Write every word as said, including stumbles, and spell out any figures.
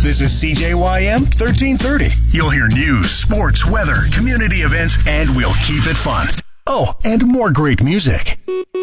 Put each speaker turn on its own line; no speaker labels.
This is C J Y M thirteen thirty.
You'll hear news, sports, weather, community events, and we'll keep it fun.
Oh, and more great music.